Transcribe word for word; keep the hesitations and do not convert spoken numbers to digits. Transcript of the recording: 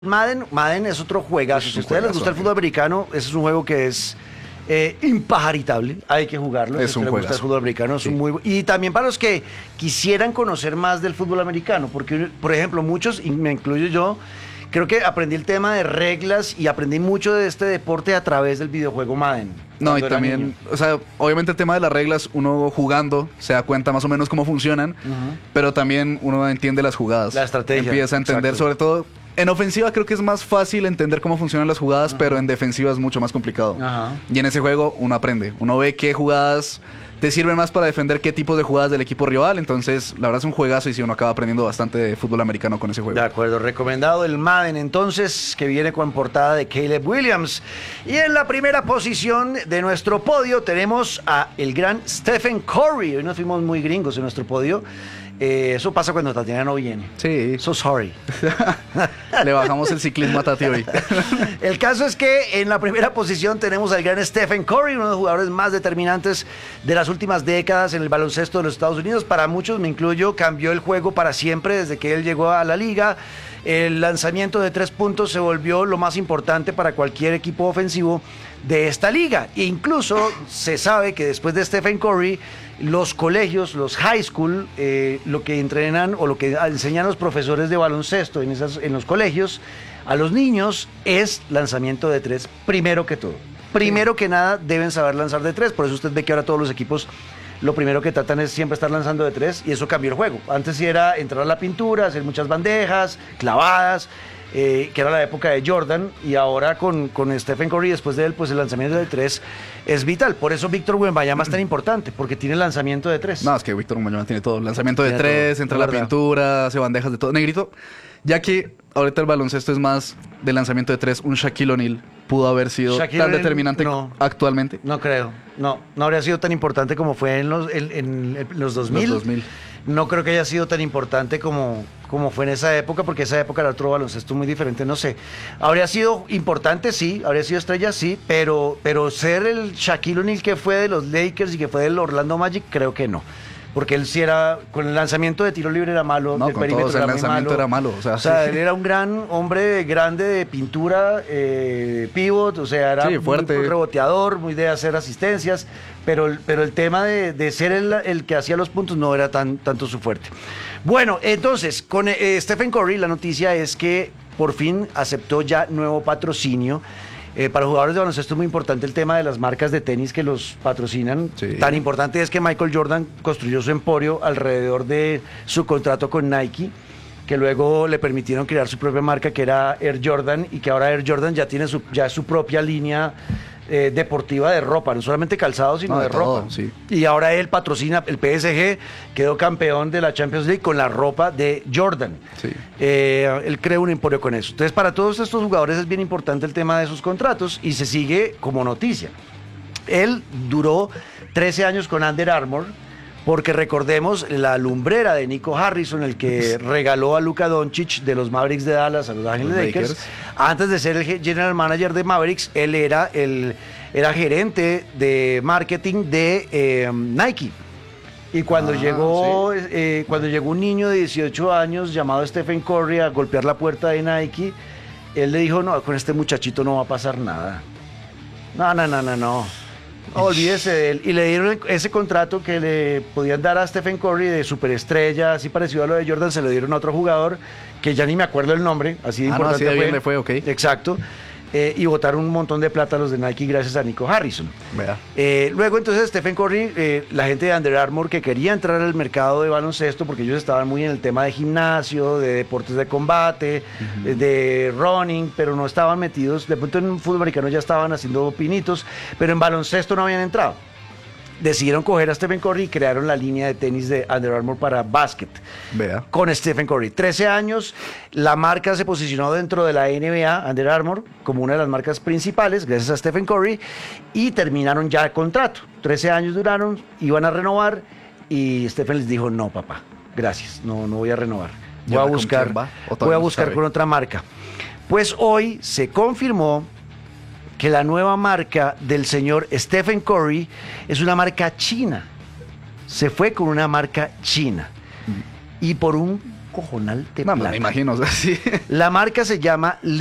Madden, Madden es otro juegazo. Si a ustedes les gusta el juegazo, fútbol americano, ese es un juego que es eh, impajaritable. Hay que jugarlo. Es si un les gusta el juegazo. fútbol americano, es Sí. un muy bu- y también para los que quisieran conocer más del fútbol americano, porque por ejemplo muchos, y me incluyo yo, creo que aprendí el tema de reglas y aprendí mucho de este deporte a través del videojuego Madden. No, y cuando era también, niño. o sea, obviamente el tema de las reglas, uno jugando se da cuenta más o menos cómo funcionan, Ujú. pero también uno entiende las jugadas. La estrategia, Empieza a entender, exacto. sobre todo, en ofensiva creo que es más fácil entender cómo funcionan las jugadas, pero en defensiva es mucho más complicado. Ajá. Y en ese juego uno aprende, uno ve qué jugadas te sirven más para defender qué tipos de jugadas del equipo rival, entonces la verdad es un juegazo y sí, uno acaba aprendiendo bastante de fútbol americano con ese juego. De acuerdo, recomendado el Madden entonces, que viene con portada de Caleb Williams. Y en la primera posición de nuestro podio tenemos a el gran Stephen Curry. Hoy nos fuimos muy gringos en nuestro podio. Eh, eso pasa cuando Tatiana no viene. Sí, So sorry. le bajamos el ciclismo a Tati hoy. El caso es que en la primera posición tenemos al gran Stephen Curry, uno de los jugadores más determinantes de las últimas décadas en el baloncesto de los Estados Unidos. Para muchos, me incluyo, cambió el juego para siempre desde que él llegó a la liga. El lanzamiento de tres puntos se volvió lo más importante para cualquier equipo ofensivo de esta liga. E incluso se sabe que después de Stephen Curry, los colegios, los high school, eh, lo que entrenan o lo que enseñan los profesores de baloncesto en, esas, en los colegios a los niños es lanzamiento de tres, primero que todo. Primero que nada deben saber lanzar de tres, por eso usted ve que ahora todos los equipos lo primero que tratan es siempre estar lanzando de tres y eso cambió el juego. Antes sí era entrar a la pintura, hacer muchas bandejas, clavadas, eh, que era la época de Jordan, y ahora con, con Stephen Curry, después de él, pues el lanzamiento de tres es vital. Por eso Víctor Wembanyama es tan importante, porque tiene lanzamiento de tres. No, es que Víctor Wembanyama tiene todo. Lanzamiento de Tiene tres, todo, entra a la la verdad. pintura, hace bandejas de todo. Negrito, ya que ahorita el baloncesto es más de lanzamiento de tres, un Shaquille O'Neal pudo haber sido Shaquille tan O'Neal, determinante no. actualmente. No creo, no, no habría sido tan importante como fue en los, en, en los dos mil. Los dos mil. No creo que haya sido tan importante como, como fue en esa época, porque esa época era otro baloncesto muy diferente, no sé. Habría sido importante, sí, habría sido estrella, sí, pero, pero ser el Shaquille O'Neal que fue de los Lakers y que fue del Orlando Magic, creo que no. Porque él sí era, con el lanzamiento de tiro libre era malo, No, del con perímetro todos, el era muy lanzamiento malo. era malo, o sea, O sea, sí. él era un gran hombre grande de pintura, eh, pivot, o sea, era Sí, fuerte. muy reboteador, muy de hacer asistencias, pero, el- pero el tema de, de ser el, el que hacía los puntos no era tan, tanto su fuerte. Bueno, entonces, con eh, Stephen Curry, la noticia es que por fin aceptó ya nuevo patrocinio. Eh, para jugadores de baloncesto es muy importante el tema de las marcas de tenis que los patrocinan. Sí. Tan importante es que Michael Jordan construyó su emporio alrededor de su contrato con Nike, que luego le permitieron crear su propia marca, que era Air Jordan, y que ahora Air Jordan ya tiene su, ya su propia línea eh, deportiva de ropa, no solamente calzado, sino No, de, de todo, ropa. sí. Y ahora él patrocina, el P S G quedó campeón de la Champions League con la ropa de Jordan. Sí. Eh, él crea un emporio con eso. Entonces, para todos estos jugadores es bien importante el tema de sus contratos y se sigue como noticia. Él duró trece años con Under Armour, porque recordemos la lumbrera de Nico Harrison, el que regaló a Luka Doncic de los Mavericks de Dallas a los Ángeles Los Lakers. Lakers. Antes de ser el ge- general manager de Mavericks, él era el era gerente de marketing de eh, Nike. Y cuando Ah, llegó eh, cuando llegó un niño de dieciocho años llamado Stephen Curry a golpear la puerta de Nike, él le dijo, no, con este muchachito no va a pasar nada. No, no, no, no, no. No, olvídese de él. Y le dieron ese contrato que le podían dar a Stephen Curry de superestrella, así parecido a lo de Jordan, se lo dieron a otro jugador, que ya ni me acuerdo el nombre, así de Ah, no, importante así de fue. bien le fue, ok. Exacto. Eh, y botaron un montón de plata a los de Nike gracias a Nico Harrison. Vea. Eh, luego entonces Stephen Curry, eh, la gente de Under Armour que quería entrar al mercado de baloncesto porque ellos estaban muy en el tema de gimnasio, de deportes de combate, eh, de running, pero no estaban metidos, de pronto en fútbol americano ya estaban haciendo pinitos, pero en baloncesto no habían entrado. Decidieron coger a Stephen Curry y crearon la línea de tenis de Under Armour para básquet Vea. con Stephen Curry. trece años, la marca se posicionó dentro de la N B A, Under Armour, como una de las marcas principales, gracias a Stephen Curry, y terminaron ya el contrato. trece años duraron, iban a renovar, y Stephen les dijo, no, papá, gracias, no, no voy a renovar. Voy ¿Y a ahora con buscar, quién va? ¿O todavía voy a no buscar sabe? con otra marca. Pues hoy se confirmó que la nueva marca del señor Stephen Curry es una marca china. Se fue con una marca china. Y por un cojonal de No, plata. me imagino, o sea, sí. La marca se llama